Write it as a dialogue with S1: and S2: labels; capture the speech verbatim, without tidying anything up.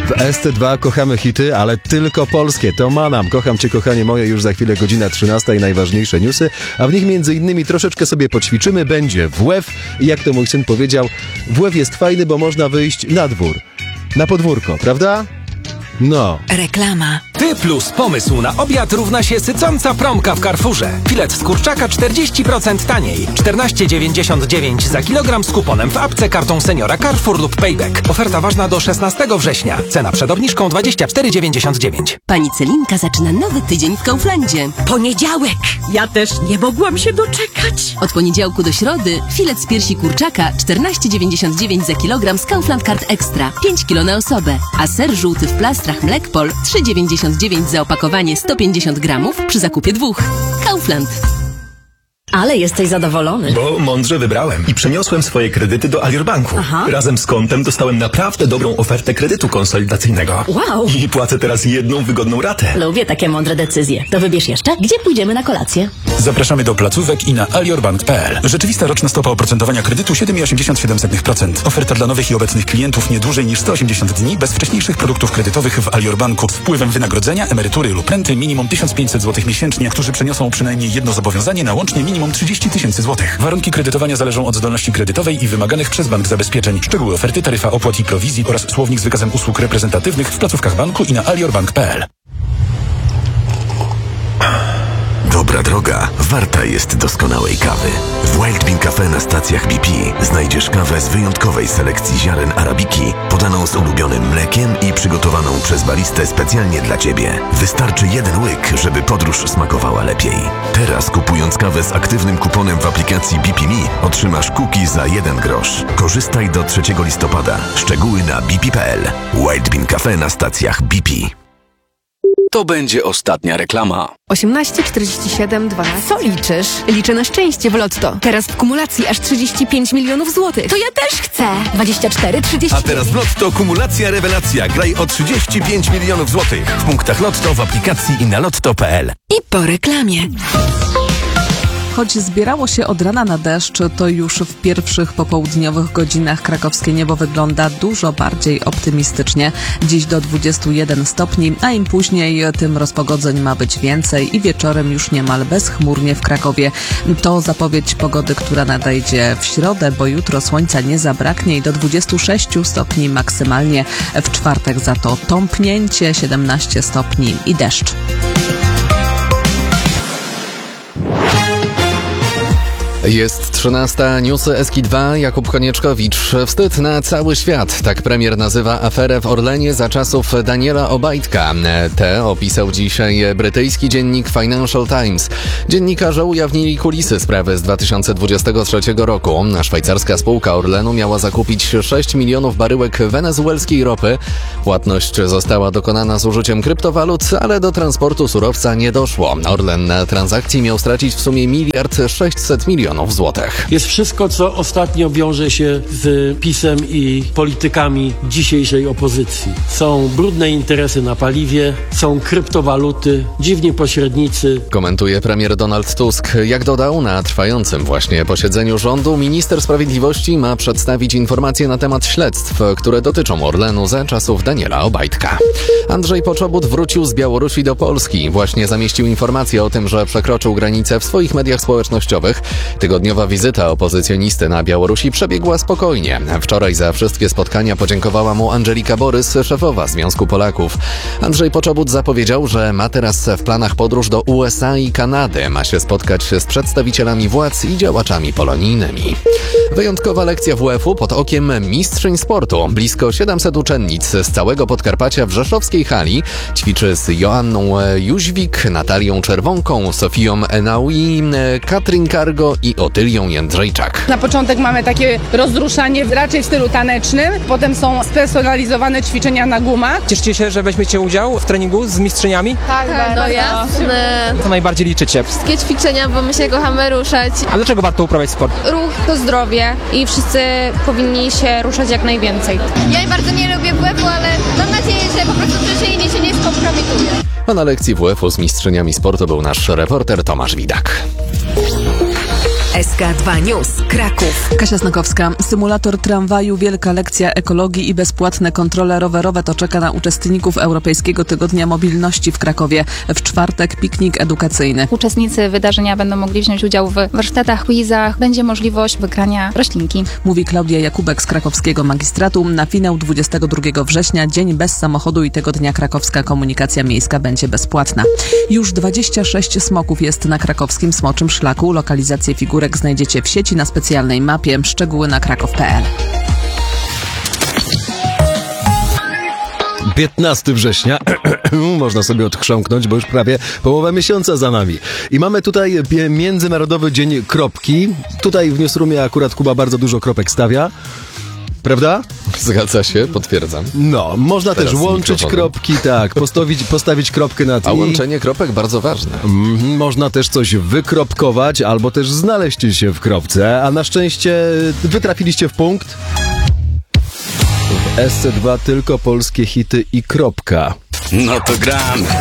S1: W S T dwa kochamy hity, ale tylko polskie. To Manam. Kocham cię, kochanie moje, już za chwilę godzina trzynasta i najważniejsze newsy, a w nich między innymi troszeczkę sobie poćwiczymy. Będzie W F i jak to mój syn powiedział, W F jest fajny, bo można wyjść na dwór. Na podwórko, prawda? No.
S2: Reklama.
S3: Ty plus pomysł na obiad równa się sycąca promka w Carrefourze. Filet z kurczaka czterdzieści procent taniej. czternaście dziewięćdziesiąt dziewięć za kilogram z kuponem w apce, kartą seniora Carrefour lub Payback. Oferta ważna do szesnastego września. Cena przed obniżką dwadzieścia cztery dziewięćdziesiąt dziewięć.
S4: Pani Celinka zaczyna nowy tydzień w Kauflandzie.
S5: Poniedziałek! Ja też nie mogłam się doczekać.
S4: Od poniedziałku do środy filet z piersi kurczaka czternaście dziewięćdziesiąt dziewięć za kilogram z Kaufland Card Extra. pięć kilo na osobę. A ser żółty w plastrach Mlekpol trzy dziewięćdziesiąt dziewięć za opakowanie sto pięćdziesiąt gramów przy zakupie dwóch. Kaufland.
S5: Ale jesteś zadowolony.
S6: Bo mądrze wybrałem i przeniosłem swoje kredyty do Alior Banku.
S5: Aha.
S6: Razem z kontem dostałem naprawdę dobrą ofertę kredytu konsolidacyjnego.
S5: Wow.
S6: I płacę teraz jedną wygodną ratę.
S5: Lubię takie mądre decyzje. To wybierz jeszcze, gdzie pójdziemy na kolację.
S7: Zapraszamy do placówek i na aliorbank kropka p l. Rzeczywista roczna stopa oprocentowania kredytu siedem przecinek osiemdziesiąt siedem procent. Oferta dla nowych i obecnych klientów nie dłużej niż sto osiemdziesiąt dni bez wcześniejszych produktów kredytowych w Alior Banku z wpływem wynagrodzenia, emerytury lub renty minimum tysiąc pięćset złotych miesięcznie, którzy przeniosą przynajmniej jedno zobowiązanie na łącznie minimum trzydzieści tysięcy złotych. Warunki kredytowania zależą od zdolności kredytowej i wymaganych przez bank zabezpieczeń. Szczegóły oferty, taryfa opłat i prowizji oraz słownik z wykazem usług reprezentatywnych w placówkach banku i na aliorbank kropka p l.
S8: Dobra droga warta jest doskonałej kawy. W Wild Bean Cafe na stacjach B P znajdziesz kawę z wyjątkowej selekcji ziaren arabiki, podaną z ulubionym mlekiem i przygotowaną przez baristę specjalnie dla Ciebie. Wystarczy jeden łyk, żeby podróż smakowała lepiej. Teraz kupując kawę z aktywnym kuponem w aplikacji B P Me otrzymasz cookie za jeden grosz. Korzystaj do trzeciego listopada. Szczegóły na b p kropka p l. Wild Bean Cafe na stacjach B P.
S9: To będzie ostatnia reklama.
S10: osiemnaście czterdzieści siedem dwanaście. Co liczysz? Liczę na szczęście w Lotto. Teraz w kumulacji aż trzydzieści pięć milionów złotych. To ja też chcę. dwadzieścia cztery trzydzieści.
S11: A teraz w Lotto kumulacja rewelacja. Graj o trzydzieści pięć milionów złotych. W punktach Lotto, w aplikacji i na lotto kropka p l.
S2: I po reklamie.
S12: Choć zbierało się od rana na deszcz, to już w pierwszych popołudniowych godzinach krakowskie niebo wygląda dużo bardziej optymistycznie. Dziś do dwudziestu jeden stopni, a im później tym rozpogodzeń ma być więcej i wieczorem już niemal bezchmurnie w Krakowie. To zapowiedź pogody, która nadejdzie w środę, bo jutro słońca nie zabraknie i do dwudziestu sześciu stopni maksymalnie. W czwartek za to tąpnięcie, siedemnaście stopni i deszcz.
S13: Jest trzynasta, newsy S K dwa, Jakub Konieczkowicz. Wstyd na cały świat. Tak premier nazywa aferę w Orlenie za czasów Daniela Obajtka. Te opisał dzisiaj brytyjski dziennik Financial Times. Dziennikarze ujawnili kulisy sprawy z dwa tysiące dwudziestego trzeciego roku. Szwajcarska spółka Orlenu miała zakupić sześć milionów baryłek wenezuelskiej ropy. Płatność została dokonana z użyciem kryptowalut, ale do transportu surowca nie doszło. Orlen na transakcji miał stracić w sumie miliard sześćset milionów złotych.
S14: Jest wszystko, co ostatnio wiąże się z PiS-em i politykami dzisiejszej opozycji. Są brudne interesy na paliwie, są kryptowaluty, dziwni pośrednicy.
S13: Komentuje premier Donald Tusk. Jak dodał, na trwającym właśnie posiedzeniu rządu minister sprawiedliwości ma przedstawić informacje na temat śledztw, które dotyczą Orlenu za czasów Daniela Obajtka. Andrzej Poczobut wrócił z Białorusi do Polski. Właśnie zamieścił informację o tym, że przekroczył granicę w swoich mediach społecznościowych. Tygodniowa wizyta opozycjonisty na Białorusi przebiegła spokojnie. Wczoraj za wszystkie spotkania podziękowała mu Angelika Borys, szefowa Związku Polaków. Andrzej Poczobut zapowiedział, że ma teraz w planach podróż do U S A i Kanady. Ma się spotkać z przedstawicielami władz i działaczami polonijnymi. Wyjątkowa lekcja W F-u pod okiem mistrzyń sportu. Blisko siedemset uczennic z całego Podkarpacia w rzeszowskiej hali ćwiczy z Joanną Jóźwik, Natalią Czerwonką, Sofią Enaui, Katrin Kargo i Otylią Jędrzejczak.
S15: Na początek mamy takie rozruszanie raczej w stylu tanecznym, potem są spersonalizowane ćwiczenia na gumach.
S3: Cieszycie się, że weźmiecie udział w treningu z mistrzyniami?
S16: Tak, tak, no jasne.
S3: Co najbardziej liczycie?
S16: Wszystkie ćwiczenia, bo my się kochamy ruszać.
S3: A dlaczego warto uprawiać sport?
S16: Ruch to zdrowie i wszyscy powinni się ruszać jak najwięcej. Ja bardzo nie lubię W F-u, ale mam nadzieję, że po prostu przyjdzie się nie skompromituje.
S13: A na lekcji W F-u z mistrzyniami sportu był nasz reporter Tomasz Widak.
S2: S K dwa News, Kraków.
S12: Kasia Snakowska. Symulator tramwaju, wielka lekcja ekologii i bezpłatne kontrole rowerowe to czeka na uczestników Europejskiego Tygodnia Mobilności w Krakowie. W czwartek piknik edukacyjny.
S16: Uczestnicy wydarzenia będą mogli wziąć udział w warsztatach, quizach. Będzie możliwość wygrania roślinki.
S12: Mówi Klaudia Jakubek z krakowskiego magistratu. Na finał dwudziestego drugiego września, dzień bez samochodu i tego dnia krakowska komunikacja miejska będzie bezpłatna. Już dwadzieścia sześć smoków jest na krakowskim Smoczym Szlaku. Lokalizację figurek znajdziecie w sieci na specjalnej mapie. Szczegóły na kraków kropka p l.
S1: piętnastego września, można sobie odchrząknąć, bo już prawie połowa miesiąca za nami. I mamy tutaj Międzynarodowy Dzień Kropki. Tutaj w Newsroomie akurat Kuba bardzo dużo kropek stawia. Prawda?
S13: Zgadza się, potwierdzam.
S1: No, można
S13: Teraz
S1: też łączyć kropki, tak, postawić, postawić kropkę nad i.
S13: A łączenie kropek bardzo ważne.
S1: Mm, można też coś wykropkować, albo też znaleźć się w kropce, a na szczęście wy trafiliście w punkt. W S C dwa tylko polskie hity i kropka.
S9: No to gramy.